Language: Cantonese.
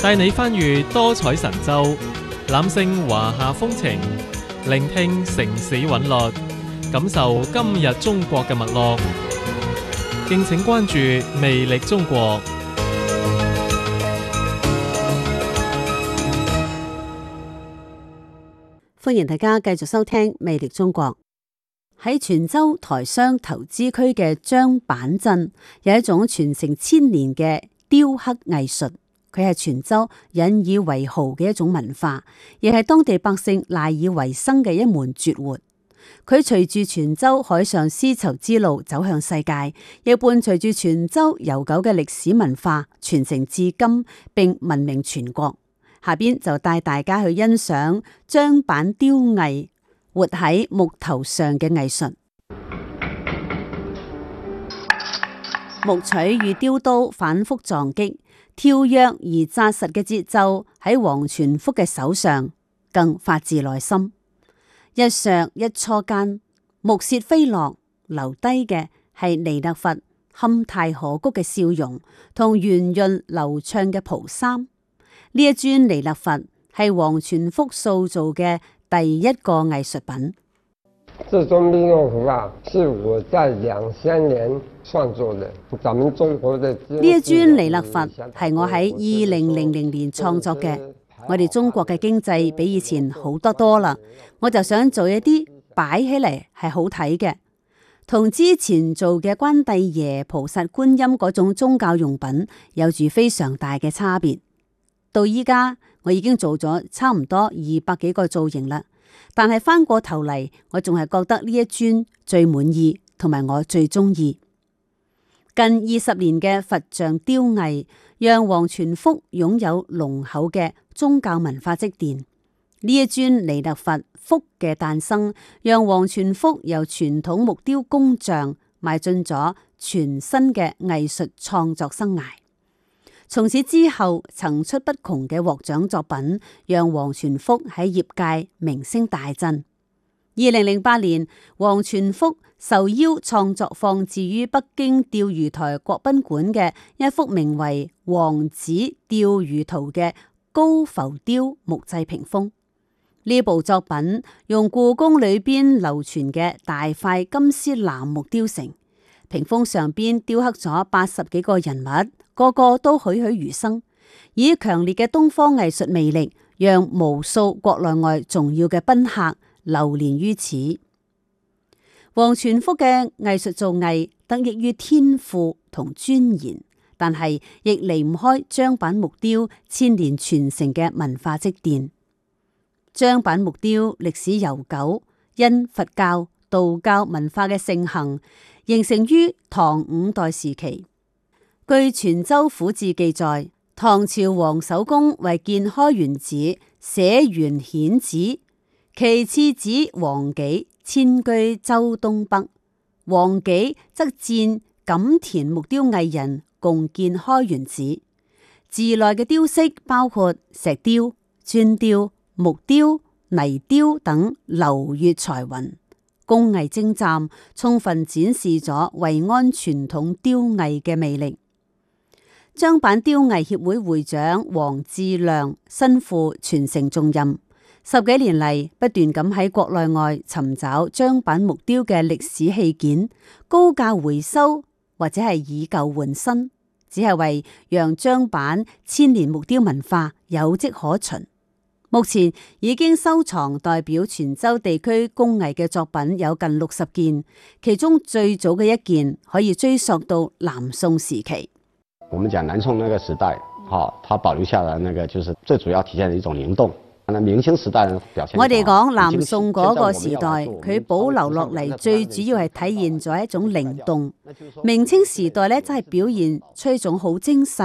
帶你翻閱多彩神州，攬勝華夏風情，聆聽城市韻律，感受今日中國嘅脈絡。敬請關注魅力中國。 歡迎大家繼續收聽魅力中國。喺泉州台商投資區嘅張板鎮，有一種傳承千年嘅雕刻藝術，佢係泉州引以為豪嘅一種文化，亦係當地百姓賴以為生嘅一門絕活。佢隨住泉州海上絲綢之路走向世界，亦伴隨住泉州悠久嘅歷史文化傳承至今，並聞名全國。下邊就帶大家去欣賞張板雕藝，活喺木頭上嘅藝術。木錘與雕刀反覆撞擊，跳躍而紮實嘅節奏喺王傳福嘅手上更發自內心。一削一搓間，木屑飛落，留低嘅係彌勒佛堪太可掬嘅笑容同圓潤流暢嘅袍衫。呢一尊彌勒佛係王傳福塑造嘅第一個藝術品。 這尊彌勒佛啊，是我在2000年創作的。咱們中國的呢一尊彌勒佛係我喺2000年創作嘅。我哋中國嘅經濟比以前好得多啦，我就想做一啲擺起嚟係好睇嘅，同之前做嘅關帝爺、菩薩、觀音嗰種宗教用品有住非常大嘅差別。到依家我已經做咗差唔多200幾個造型啦，但係翻過頭嚟，我仲係覺得呢一尊最滿意，同埋我最中意。近20年嘅佛像雕藝，讓王傳福擁有濃厚嘅宗教文化積澱。呢一尊彌勒佛福嘅誕生，讓王傳福由傳統木雕工匠邁進咗全新嘅藝術創作生涯。從此之後，層出不窮嘅獲獎作品，讓王傳福喺業界名聲大振。2008年，王傳福受邀創作放置於北京釣魚台國賓館嘅一幅名為《王子釣魚圖》嘅高浮雕木製屏風。呢部作品用故宮裏邊流傳嘅大塊金絲楠木雕成，屏風上邊雕刻咗80幾個人物，個個都栩栩如生，以強烈嘅東方藝術魅力，讓無數國內外重要嘅賓客流連於此。王傳福嘅藝術造詣得益於天賦同鑽研，但係亦離唔開張板木雕千年傳承嘅文化積澱。張板木雕歷史悠久，因佛教、道教文化嘅盛行，形成於唐5代時期。據泉州府志記載，唐朝王守公為建開元寺，寫元顯旨，其次子王紀遷居州東北，王紀則薦錦田木雕藝人共建開元寺。寺內嘅雕飾包括石雕、磚雕、木雕、泥雕等流月彩雲，工藝精湛，充分展示咗惠安傳統雕藝嘅魅力。張板雕藝協會會長王志亮身負傳承重任，10幾年嚟不斷咁喺國內外尋找張板木雕嘅歷史器件，高價回收或者係以舊換新，只係為讓張板千年木雕文化有跡可循。目前已經收藏代表泉州地區工藝嘅作品有近60件，其中最早嘅一件可以追溯到南宋時期。 我們講南宋那個時代，它保留下來那個就是最主要體現的一種靈動。明清時代表現， 我哋講南宋嗰個時代，佢保留落嚟最主要係體現咗一種靈動。明清時代咧，真係表現出一種好精細